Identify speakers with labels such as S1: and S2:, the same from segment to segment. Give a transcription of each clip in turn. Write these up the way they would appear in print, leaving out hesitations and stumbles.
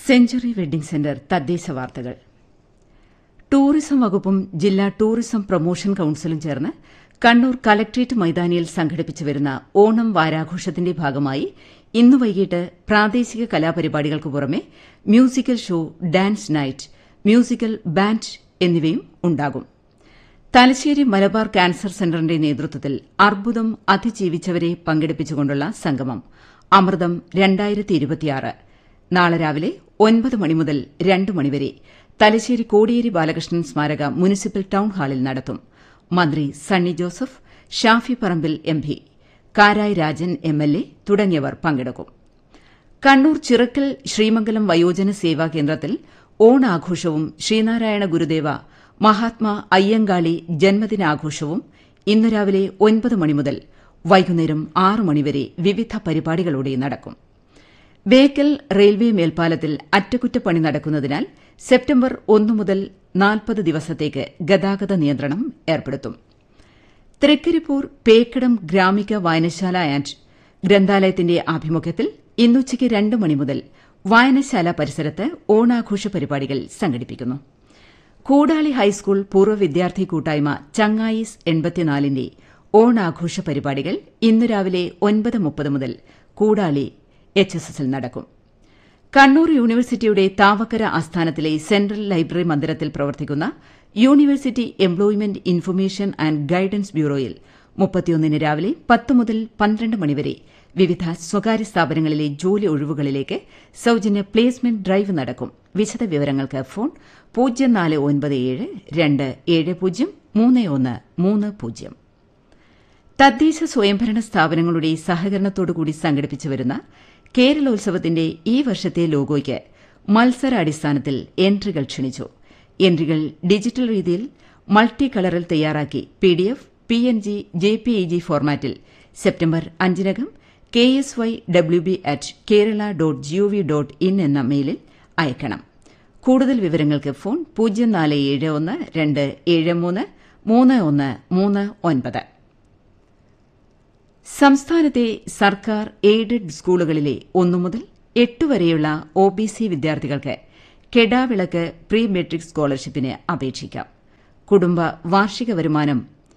S1: Century wedding centre തദ്ദേശ വാർത്തകൾ. Tourism വകുപ്പും ജില്ലാ ടൂറിസം പ്രൊമോഷൻ കൌൺസിലും ചേർന്ന് കണ്ണൂർ കലക്ട്രേറ്റ് മൈതാനിയിൽ സംഘടിപ്പിച്ചു വരുന്ന ഓണം വാരാഘോഷത്തിന്റെ ഭാഗമായി ഇന്ന് വൈകിട്ട് പ്രാദേശിക കലാപരിപാടികൾക്ക് പുറമെ musical show, dance night, musical band എന്നിവയും ഉണ്ടാകും. തലശ്ശേരി മലബാർ ക്യാൻസർ സെന്ററിന്റെ നേതൃത്വത്തിൽ അർബുദം അതിജീവിച്ചവരെ പങ്കെടുപ്പിച്ചുകൊണ്ടുള്ള സംഗമം അമൃതം 2026 നാളെ രാവിലെ 9 മണി മുതൽ 2 മണിവരെ തലശ്ശേരി കോടിയേരി ബാലകൃഷ്ണൻ സ്മാരക മുനിസിപ്പൽ ടൌൺ ഹാളിൽ നടത്തും. മന്ത്രി സണ്ണി ജോസഫ്, ഷാഫി പറമ്പിൽ MP, കാരായി രാജൻ MLA തുടങ്ങിയവർ പങ്കെടുക്കും. കണ്ണൂർ ചിറക്കൽ ശ്രീമംഗലം വയോജന സേവാ കേന്ദ്രത്തിൽ ഓണാഘോഷവും ശ്രീനാരായണ ഗുരുദേവ മഹാത്മാ അയ്യങ്കാളി ജന്മദിനാഘോഷവും ഇന്നു രാവിലെ 9 മണി മുതൽ വൈകുന്നേരം 6 മണിവരെ വിവിധ പരിപാടികളോടെ നടക്കും. ബേക്കൽ റെയിൽവേ മേൽപ്പാലത്തിൽ അറ്റകുറ്റപ്പണി നടക്കുന്നതിനാൽ സെപ്റ്റംബർ 1 മുതൽ 40 ദിവസത്തേക്ക് ഗതാഗത നിയന്ത്രണം ഏർപ്പെടുത്തും. തൃക്കരിപ്പൂർ പേക്കടം ഗ്രാമിക വായനശാല ആന്റ് ഗ്രന്ഥാലയത്തിന്റെ ആഭിമുഖ്യത്തിൽ ഇന്നുച്ചയ്ക്ക് 2 മണി മുതൽ വായനശാല പരിസരത്ത് ഓണാഘോഷ പരിപാടികൾ സംഘടിപ്പിക്കുന്നു. കൂടാളി ഹൈസ്കൂൾ പൂർവ്വ വിദ്യാർത്ഥി കൂട്ടായ്മ ചങ്ങായിസ് 84ന്റെ ഓണാഘോഷ പരിപാടികൾ ഇന്നു രാവിലെ 9:30 മുതൽ കൂടാളി HSSൽ നടക്കും. കണ്ണൂർ യൂണിവേഴ്സിറ്റിയുടെ താവക്കര ആസ്ഥാനത്തിലെ സെൻട്രൽ ലൈബ്രറി മന്ദിരത്തിൽ പ്രവർത്തിക്കുന്ന university employment information and guidance ബ്യൂറോയിൽ 31 രാവിലെ 10 മുതൽ 12 മണിവരെ വിവിധ സ്വകാര്യ സ്ഥാപനങ്ങളിലെ ജോലി ഒഴിവുകളിലേക്ക് സൌജന്യ പ്ലേസ്മെന്റ് ഡ്രൈവ് നടക്കും. വിശദവിവരങ്ങൾക്ക് ഫോൺ 0497270330. തദ്ദേശ സ്വയംഭരണ സ്ഥാപനങ്ങളുടെ സഹകരണത്തോടുകൂടി സംഘടിപ്പിച്ചുവരുന്ന കേരളോത്സവത്തിന്റെ ഈ വർഷത്തെ ലോഗോയ്ക്ക് മത്സരാടിസ്ഥാനത്തിൽ എൻട്രികൾ ക്ഷണിച്ചു. എൻട്രികൾ ഡിജിറ്റൽ രീതിയിൽ മൾട്ടി കളറിൽ തയ്യാറാക്കി PDF, PNG, JPEG ഫോർമാറ്റിൽ സെപ്റ്റംബർ 5-നകം ksywb@kerala.gov.in എന്ന മെയിലിൽ അയക്കണം. കൂടുതൽ വിവരങ്ങൾക്ക് ഫോൺ 0471273339. സംസ്ഥാനത്തെ സർക്കാർ എയ്ഡഡ് സ്കൂളുകളിലെ 1 മുതൽ 8 വരെയുള്ള OBC വിദ്യാർത്ഥികൾക്ക് കെടാവിളക്ക് പ്രീ മെട്രിക് സ്കോളർഷിപ്പിന് അപേക്ഷിക്കാം. കുടുംബ വാർഷിക വരുമാനം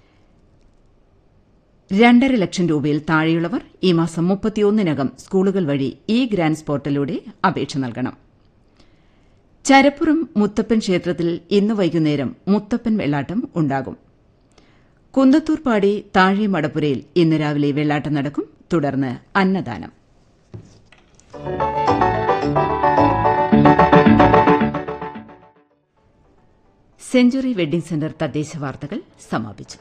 S1: 2.5 ലക്ഷം രൂപയിൽ താഴെയുള്ളവർ ഈ മാസം 31-നകം സ്കൂളുകൾ വഴി ഗ്രാന്റ്സ് പോർട്ടലിലൂടെ അപേക്ഷ നൽകണം. ചരപ്പുറം മുത്തപ്പൻ ക്ഷേത്രത്തിൽ ഇന്ന് വൈകുന്നേരം മുത്തപ്പൻ വെള്ളാട്ടം ഉണ്ടാകും. കുന്നത്തൂർപ്പാടി താഴെ മടപ്പുരയിൽ ഇന്ന് രാവിലെ വെള്ളാട്ടം നടക്കും. തുടർന്ന് അന്നദാനം. സെഞ്ചുറി വെഡ്ഡിംഗ് സെന്റർ തദ്ദേശ വാർത്തകൾ സമാപിച്ചു.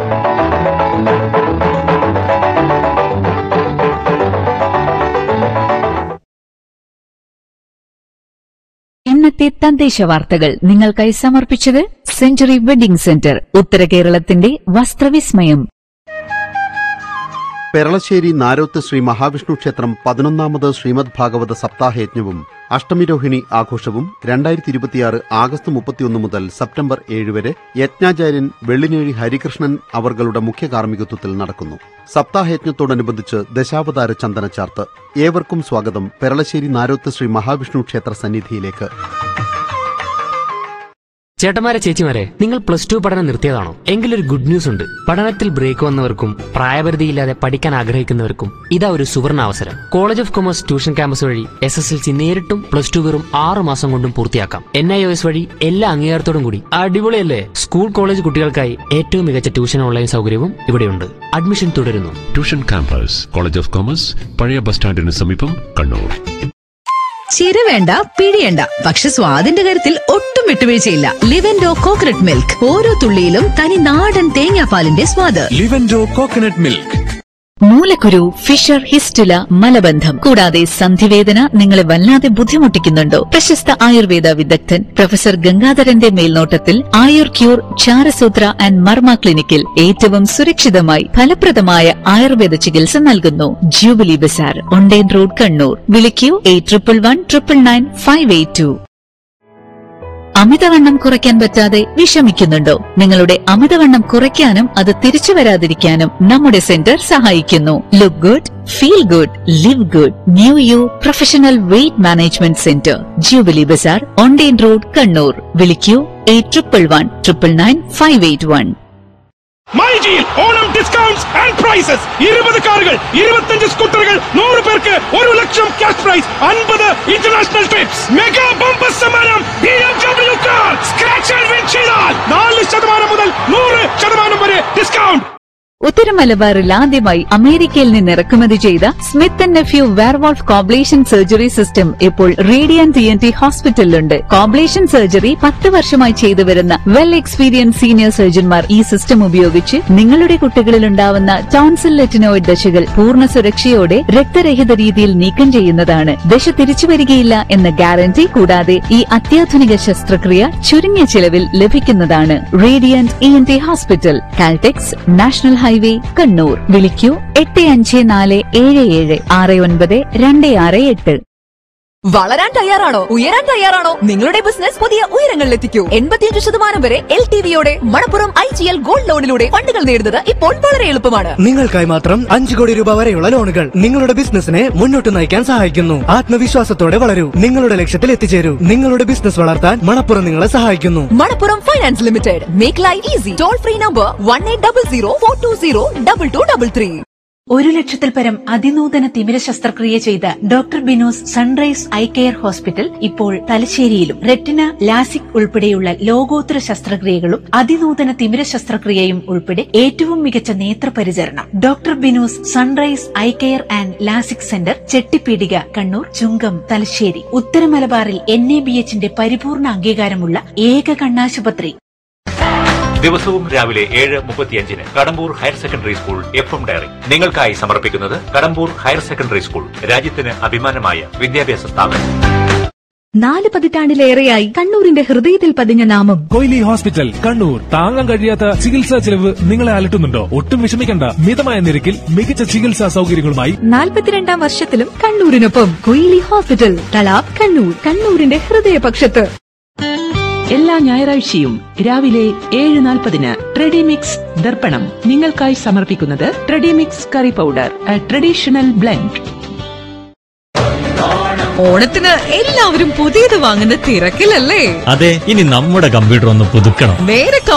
S2: ഇന്നത്തെ തദ്ദേശ വാർത്തകൾ നിങ്ങൾക്കായി സമർപ്പിച്ചത് സെഞ്ചുറി വെഡ്ഡിംഗ് സെന്റർ, ഉത്തര കേരളത്തിന്റെ വസ്ത്രവിസ്മയം.
S3: പെരളശ്ശേരി നാരോത്ത് ശ്രീ മഹാവിഷ്ണു ക്ഷേത്രം 11ാമത് ശ്രീമദ് ഭാഗവത സപ്താഹയജ്ഞവും അഷ്ടമിരോഹിണി ആഘോഷവും 2026 ആഗസ്റ്റ് 31 മുതൽ സെപ്റ്റംബർ 7 വരെ യജ്ഞാചാര്യൻ വെള്ളിനേഴി ഹരികൃഷ്ണൻ അവർകളുടെ മുഖ്യ കാർമ്മികത്വത്തിൽ നടക്കുന്നു. സപ്താഹയജ്ഞത്തോടനുബന്ധിച്ച് ദശാവതാര ചന്ദനച്ചാർത്ത്. ഏവർക്കും സ്വാഗതം പെരളശ്ശേരി നാരോത്ത് ശ്രീ മഹാവിഷ്ണു ക്ഷേത്ര സന്നിധിയിലേക്ക്.
S4: ചേട്ടന്മാരെ, ചേച്ചിമാരെ, നിങ്ങൾ +2 പഠനം നിർത്തിയതാണോ? എങ്കിലൊരു ഗുഡ് ന്യൂസ് ഉണ്ട്. പഠനത്തിൽ ബ്രേക്ക് വന്നവർക്കും പ്രായപരിധിയില്ലാതെ പഠിക്കാൻ ആഗ്രഹിക്കുന്നവർക്കും ഇതാ ഒരു സുവർണാവസരം. College of commerce tuition campus വഴി SSLC നേരിട്ടും +2 വെറും 6 മാസം കൊണ്ടും പൂർത്തിയാക്കാം. NIOS വഴി എല്ലാ അംഗീകാരത്തോടും കൂടി. അടിപൊളിയല്ലേ? സ്കൂൾ കോളേജ് കുട്ടികൾക്കായി ഏറ്റവും മികച്ച ട്യൂഷൻ ഓൺലൈൻ സൗകര്യവും ഇവിടെയുണ്ട്. അഡ്മിഷൻ തുടരുന്നു.
S5: Tuition campus, college of commerce, പഴയ ബസ് സ്റ്റാൻഡിന് സമീപം, കണ്ണൂർ.
S6: ചിര വേണ്ട, പിഴിയണ്ട, പക്ഷെ സ്വാദിന്റെ കാര്യത്തിൽ ഒട്ടും വിട്ടുവീഴ്ചയില്ല. ലിവൻഡോ കോക്കനട്ട് മിൽക്ക്. ഓരോ തുള്ളിയിലും തനി നാടൻ തേങ്ങാപ്പാലിന്റെ സ്വാദ്.
S7: ലിവൻഡോ കോക്കനട്ട് മിൽക്ക്.
S2: മൂലക്കുരു, ഫിഷർ, ഹിസ്റ്റുല, മലബന്ധം കൂടാതെ സന്ധിവേദന നിങ്ങളെ വല്ലാതെ ബുദ്ധിമുട്ടിക്കുന്നുണ്ടോ? പ്രശസ്ത ആയുർവേദ വിദഗ്ധൻ പ്രൊഫസർ ഗംഗാധരന്റെ മേൽനോട്ടത്തിൽ ആയുർ ക്യൂർ ചാരസൂത്ര ആൻഡ് മർമ്മ ക്ലിനിക്കിൽ ഏറ്റവും സുരക്ഷിതമായി ഫലപ്രദമായ ആയുർവേദ ചികിത്സ നൽകുന്നു. Jubilee Bazar, ഒണ്ടേൻ road, Kannur. വിളിക്കൂ 8111999582. അമിതവണ്ണം കുറയ്ക്കാൻ പറ്റാതെ വിഷമിക്കുന്നുണ്ടോ? നിങ്ങളുടെ അമിതവണ്ണം കുറയ്ക്കാനും അത് തിരിച്ചു വരാതിരിക്കാനും നമ്മുടെ സെന്റർ സഹായിക്കുന്നു. Look good, feel good, live good. New U professional weight management centre, jubilee Bazar, online road, Kannur. വിളിക്കൂ 8111
S7: മൈജിയിൽ ഓണം ഡിസ്കൗണ്ട്സ് ആൻഡ് പ്രൈസസ്. 20 കാറുകൾ, 25 സ്കൂട്ടറുകൾ, 100 പേർക്ക് 1 ലക്ഷം cash prize, 50 international TRIPS, mega bumper സമ്മാനം BMW car. Scratch and win ചെയ്താൽ 4% മുതൽ 100% വരെ ഡിസ്കൗണ്ട്.
S2: ഉത്തര മലബാറിൽ ആദ്യമായി അമേരിക്കയിൽ നിന്ന് ഇറക്കുമതി ചെയ്ത Smith and nephew werewolf coblation surgery system ഇപ്പോൾ റേഡിയന്റ് TNT ഹോസ്പിറ്റലിലുണ്ട്. കോബ്ലേഷൻ സർജറി 10 വർഷമായി ചെയ്തു വരുന്ന വെൽ എക്സ്പീരിയൻസ് സീനിയർ സർജൻമാർ ഈ സിസ്റ്റം ഉപയോഗിച്ച് നിങ്ങളുടെ കുട്ടികളിൽ ഉണ്ടാവുന്ന ടോൺസിൽ ലെറ്റിനോയിഡ് ദശകൾ പൂർണ്ണ സുരക്ഷയോടെ രക്തരഹിത രീതിയിൽ നീക്കം ചെയ്യുന്നതാണ്. ദശ തിരിച്ചു വരികയില്ല എന്ന ഗ്യാരണ്ടി കൂടാതെ ഈ അത്യാധുനിക ശസ്ത്രക്രിയ ചുരുങ്ങിയ ചിലവിൽ ലഭിക്കുന്നതാണ്. Radiant ENT hospital, Caltex, national highway, Kannur. വിളിക്കൂ 8547769268.
S6: വളരാൻ തയ്യാറാണോ? ഉയരാൻ തയ്യാറാണോ? നിങ്ങളുടെ ബിസിനസ് പുതിയ ഉയരങ്ങളിലെത്തിക്കൂ. 85% വരെ LTVയോടെ മണപ്പുറം IGL ഗോൾഡ് ലോണിലൂടെ ഫണ്ടുകൾ നേടുന്നത് ഇപ്പോൾ വളരെ എളുപ്പമാണ്.
S8: നിങ്ങൾക്കായി മാത്രം 5 കോടി രൂപ വരെയുള്ള ലോണുകൾ നിങ്ങളുടെ ബിസിനസിനെ മുന്നോട്ട് നയിക്കാൻ സഹായിക്കുന്നു. ആത്മവിശ്വാസത്തോടെ വളരൂ, നിങ്ങളുടെ ലക്ഷ്യത്തിൽ എത്തിച്ചേരൂ. നിങ്ങളുടെ ബിസിനസ് വളർത്താൻ മണപ്പുറം നിങ്ങളെ സഹായിക്കുന്നു.
S6: Manappuram finance limited. Make life easy. Toll free number 1800420233.
S9: 1 ലക്ഷത്തിൽ പരം അതിനൂതന തിമിര ശസ്ത്രക്രിയ ചെയ്ത doctor Bino's sunrise eye care hospital ഇപ്പോൾ തലശ്ശേരിയിലും. റെറ്റിന, ലാസിക് ഉൾപ്പെടെയുള്ള ലോകോത്തര ശസ്ത്രക്രിയകളും അതിനൂതന തിമിര ശസ്ത്രക്രിയയും ഉൾപ്പെടെ ഏറ്റവും മികച്ച നേത്രപരിചരണം. Doctor Bino's sunrise eye care and LASIK centre, Chettipeedika, Kannur, ചുങ്കം, തലശ്ശേരി. ഉത്തര മലബാറിൽ NABHന്റെ പരിപൂർണ അംഗീകാരമുള്ള ഏക കണ്ണാശുപത്രി.
S10: ദിവസവും രാവിലെ 7:35 Kadambur higher secondary school FM diary നിങ്ങൾക്കായി സമർപ്പിക്കുന്നത് കടമ്പൂർ ഹയർ സെക്കൻഡറി സ്കൂൾ, രാജ്യത്തിന് അഭിമാനമായ വിദ്യാഭ്യാസ സ്ഥാപനം.
S6: 4 പതിറ്റാണ്ടിലേറെയായി കണ്ണൂരിന്റെ ഹൃദയത്തിൽ പതിഞ്ഞ നാമം
S7: കൊയിലി ഹോസ്പിറ്റൽ, കണ്ണൂർ. താങ്ങാൻ കഴിയാത്ത ചികിത്സാ ചെലവ് നിങ്ങളെ അലട്ടുന്നുണ്ടോ? ഒട്ടും വിഷമിക്കണ്ട. മിതമായ നിരക്കിൽ മികച്ച ചികിത്സാ സൗകര്യങ്ങളുമായി
S6: 42ാം വർഷത്തിലും കണ്ണൂരിനൊപ്പം കൊയിലി ഹോസ്പിറ്റൽ, തലാബ്, കണ്ണൂർ. കണ്ണൂരിന്റെ ഹൃദയപക്ഷത്ത്.
S11: എല്ലാ ഞായറാഴ്ചയും രാവിലെ 7:40 ട്രെഡിമിക്സ് ദർപ്പണം നിങ്ങൾക്കായി സമർപ്പിക്കുന്നത് ട്രെഡിമിക്സ് കറി പൗഡർ, ട്രഡീഷണൽ ബ്ലെൻഡ്.
S6: ഓണത്തിന് എല്ലാവരും പുതിയത് വാങ്ങുന്ന തിരക്കിലല്ലേ?
S12: അതെ, ഇനി നമ്മുടെ കമ്പ്യൂട്ടർ ഒന്ന് പുതുക്കണം.
S6: നേരെ